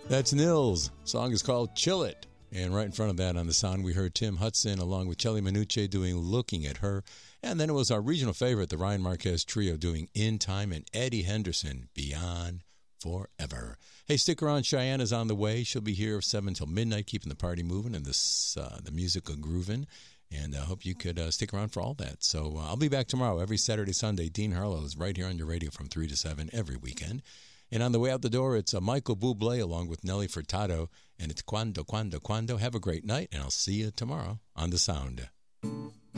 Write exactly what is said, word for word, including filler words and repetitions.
That's Nils. Song is called Chill It. And right in front of that on the sound, we heard Tim Hudson along with Kelly Manucci doing Looking at Her. And then it was our regional favorite, the Ryan Marquez Trio, doing In Time, and Eddie Henderson, Beyond Forever. Hey, stick around. Cheyenne is on the way. She'll be here seven till midnight, keeping the party moving and this, uh, the music grooving. And I hope you could uh, stick around for all that. So uh, I'll be back tomorrow, every Saturday, Sunday. Dean Harlow is right here on your radio from three to seven every weekend. And on the way out the door, it's uh, Michael Bublé along with Nelly Furtado. And it's Quando, Quando, Quando. Have a great night, and I'll see you tomorrow on The Sound.